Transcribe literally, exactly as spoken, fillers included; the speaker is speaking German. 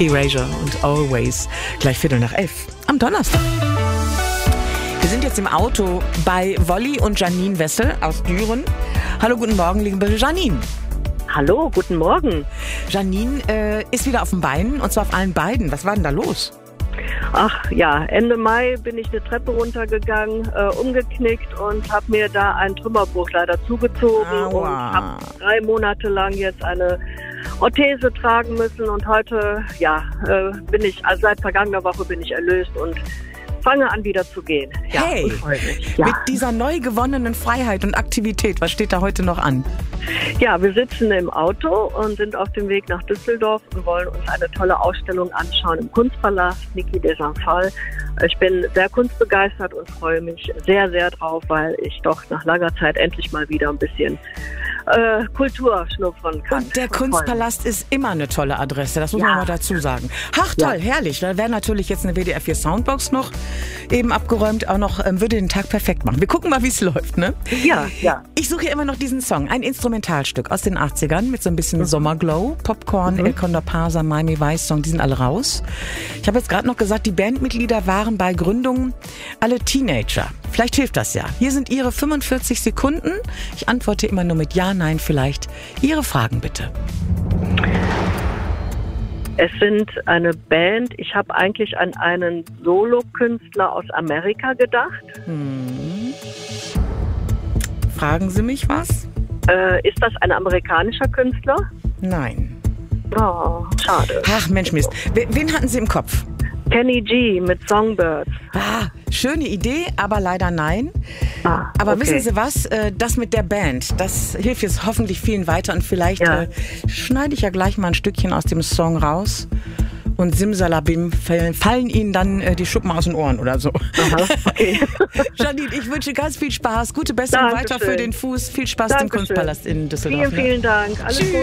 Erasure und Always. Gleich Viertel nach elf am Donnerstag. Wir sind jetzt im Auto bei Wolli und Janine Wessel aus Düren. Hallo, guten Morgen, liebe Janine. Hallo, guten Morgen. Janine äh, ist wieder auf den Beinen, und zwar auf allen beiden. Was war denn da los? Ach ja, Ende Mai bin ich eine Treppe runtergegangen, äh, umgeknickt und habe mir da einen Trümmerbruch leider zugezogen. Aua. Und habe drei Monate lang jetzt eine Orthese tragen müssen. Und heute, ja, äh, bin ich, also seit vergangener Woche bin ich erlöst und fange an, wieder zu gehen. Ja, Hey, ja. mit dieser neu gewonnenen Freiheit und Aktivität, was steht da heute noch an? Ja, wir sitzen im Auto und sind auf dem Weg nach Düsseldorf und wollen uns eine tolle Ausstellung anschauen im Kunstpalast Niki de Saint Phalle. Ich bin sehr kunstbegeistert und freue mich sehr, sehr drauf, weil ich doch nach langer Zeit endlich mal wieder ein bisschen äh, Kultur schnuppern kann. Und der Kunstpalast ist immer eine tolle Adresse, das muss Ja. man mal dazu sagen. Ach toll, Ja. herrlich. Da wäre natürlich jetzt eine W D R vier Soundbox noch eben abgeräumt, auch noch, ähm, würde den Tag perfekt machen. Wir gucken mal, wie es läuft, ne? Ja, ja. Ich suche ja immer noch diesen Song, ein Instrumentalstück aus den achtzigern mit so ein bisschen mhm. Sommerglow, Popcorn, mhm. El Condor Pasa, Miami Vice Song, die sind alle raus. Ich habe jetzt gerade noch gesagt, die Bandmitglieder waren bei Gründung alle Teenager. Vielleicht hilft das ja. Hier sind Ihre fünfundvierzig Sekunden. Ich antworte immer nur mit Ja, Nein, vielleicht. Ihre Fragen bitte. Es sind eine Band. Ich habe eigentlich an einen Solokünstler aus Amerika gedacht. Hm. Fragen Sie mich was? Äh, ist das ein amerikanischer Künstler? Nein. Oh, schade. Ach, Mensch, Mist. Wen hatten Sie im Kopf? Kenny G mit Songbirds. Ah, schöne Idee, aber leider nein. Ah, aber okay. wissen Sie was? Äh, Das mit der Band, das hilft jetzt hoffentlich vielen weiter. Und vielleicht Ja. äh, schneide ich ja gleich mal ein Stückchen aus dem Song raus. Und simsalabim fallen, fallen Ihnen dann äh, die Schuppen aus den Ohren oder so. Aha, okay. Janine, ich wünsche ganz viel Spaß. Gute Besserung Dankeschön. weiter für den Fuß. Viel Spaß Dankeschön. im Kunstpalast in Düsseldorf. Vielen, vielen Dank. Alles Tschüss. Gute.